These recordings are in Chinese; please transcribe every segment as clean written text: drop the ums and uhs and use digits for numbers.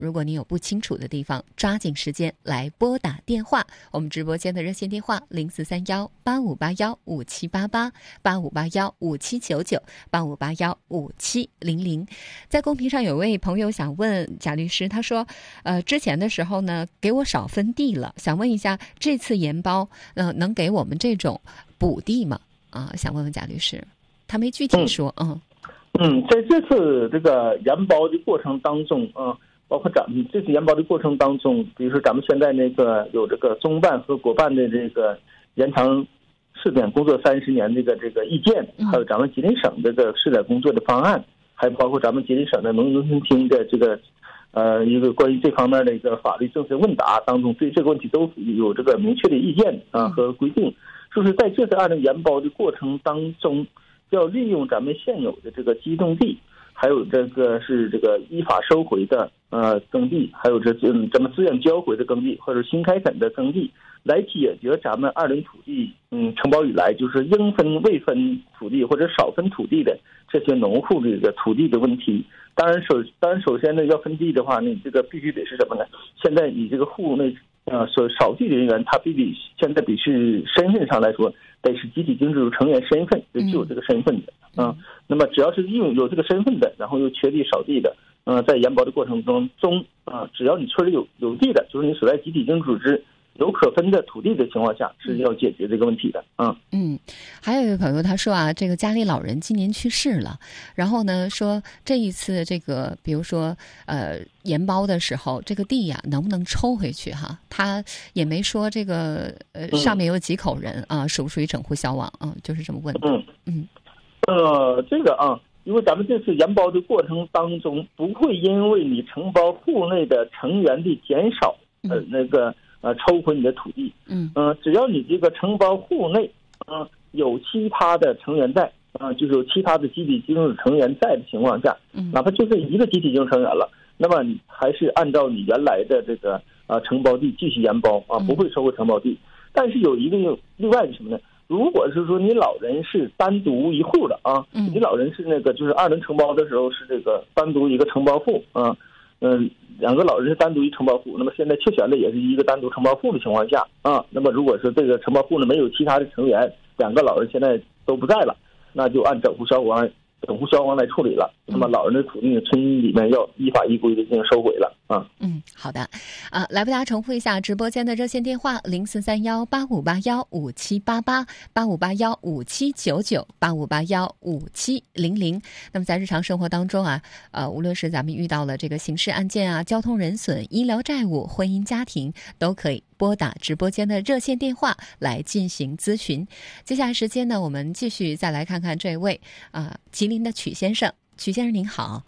如果您有不清楚的地方，抓紧时间来拨打电话，我们直播间的热线电话0431-8581-5788，8581-5799，8581-5700。在公屏上有位朋友想问贾律师，他说之前的时候呢给我少分地了，想问一下这次研包能给我们这种补地吗？想问问贾律师，他没具体说。 在这次这个研包的过程当中包括咱们这次研包的过程当中，比如说咱们现在那个有这个中办和国办的这个延长试点工作30年这个意见，还有咱们吉林省这个试点工作的方案，还包括咱们吉林省的农业农村厅的这个一个关于这方面的一个法律政策问答当中，对这个问题都有这个明确的意见和规定，就是在这次2年研包的过程当中，要利用咱们现有的这个机动地，还有这个是这个依法收回的耕地，还有咱们自愿交回的耕地或者新开垦的耕地，来解决咱们2轮土地承包以来就是应分未分土地或者少分土地的这些农户这个土地的问题。当然首先呢，要分地的话，你这个必须得是什么呢？现在你这个户内所少地人员，他现在必须身份上来说得是集体经济组织成员身份，得具有这个身份的那么只要是有这个身份的，然后又缺地少地的在研包的过程中只要你村里有地的，就是你所在集体经济组织有可分的土地的情况下，是要解决这个问题的还有一位朋友他说这个家里老人今年去世了，然后呢说这一次这个比如说研包的时候，这个地能不能抽回去他也没说这个上面有几口人属不属于整户消亡就是这么问的。 这个因为咱们这次研包的过程当中，不会因为你承包户内的成员的减少抽回你的土地只要你这个承包户内有其他的成员在就是有其他的集体经济成员在的情况下，哪怕就是一个集体经济成员了，那么你还是按照你原来的这个承包地继续研包不会收回承包地。但是有一个例外是什么呢？如果是说你老人是单独一户的你老人是就是2轮承包的时候是这个单独一个承包户2个老人是单独一承包户，那么现在确选的也是一个单独承包户的情况下那么如果说这个承包户呢没有其他的成员，2个老人现在都不在了，那就按整户消亡来处理了。那么老人的土地村里面要依法依规的进行收回了好的来为大家重复一下直播间的热线电话0431-8581-5788，8581-5799，8581-5700。那么在日常生活当中无论是咱们遇到了这个刑事案件交通人损、医疗债务、婚姻家庭，都可以拨打直播间的热线电话来进行咨询。接下来时间呢，我们继续再来看看这位吉林的曲先生。曲先生您好。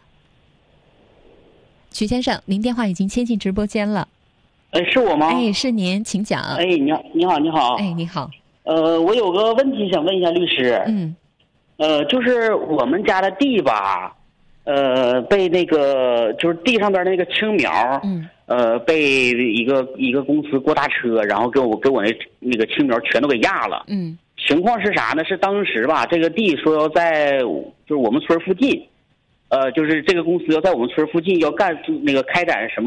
曲先生，您电话已经切进直播间了。 是我吗？ 是您，请讲。 你好。 你好。 我有个问题想问一下律师。就是我们家的地吧，被那个就是地上边那个青苗，被一个公司过大车，然后给我那个青苗全都给压了。情况是啥呢？是当时吧，这个地说要在就是我们村附近。就是这个公司要在我们村附近要开展什么，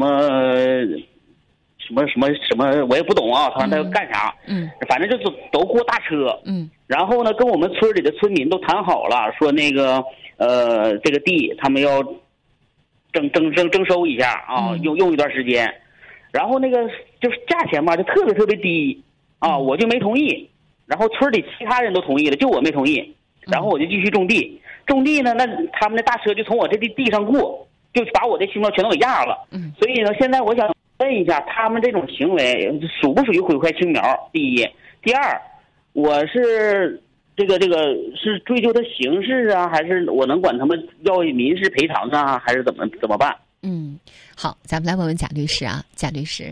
我也不懂他说他要干啥，反正就是都过大车，然后呢，跟我们村里的村民都谈好了，说这个地他们要征收一下用一段时间，然后就是价钱吧就特别低我就没同意，然后村里其他人都同意了，就我没同意，然后我就继续种地呢，那他们的大车就从我这地上过，就把我的青苗全都给压了。所以呢，现在我想问一下，他们这种行为属不属于毁坏青苗？第一，第二，我是这个是追究他刑事还是我能管他们要民事赔偿还是怎么办？ 好，咱们来问问贾律师贾律师。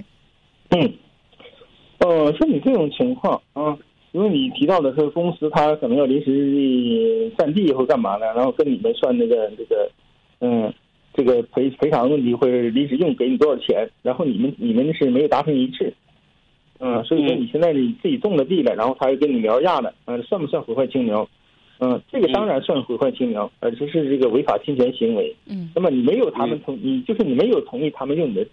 像你这种情况因为你提到的是公司他可能要临时占地或干嘛的，然后跟你们算这个赔偿问题，或者临时用给你多少钱，然后你们是没有达成一致，所以说你现在你自己种了地了，然后他又跟你苗压了，算不算毁坏青苗？这个当然算毁坏青苗，而且是这个违法侵权行为。那么你没有他们你没有同意他们用你的